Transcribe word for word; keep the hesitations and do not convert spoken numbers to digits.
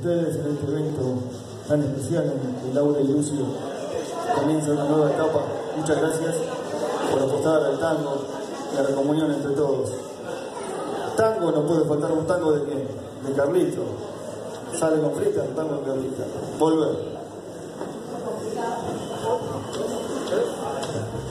ustedes en este evento tan especial en que Laura y Lucio comienzan una nueva etapa. Muchas gracias por apostar al tango y a la comunión entre todos. Tango, no puede faltar un tango de qué? De Carlito. Sale con frita, un tango de Carlita. Volver.